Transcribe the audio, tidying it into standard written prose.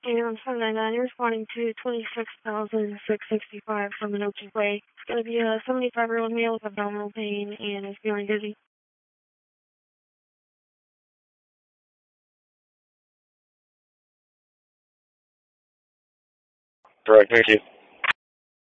And 799, you're responding to 26,665 from Anochi Way. It's going to be a 75-year-old male with abdominal pain and is feeling dizzy. Correct, thank you.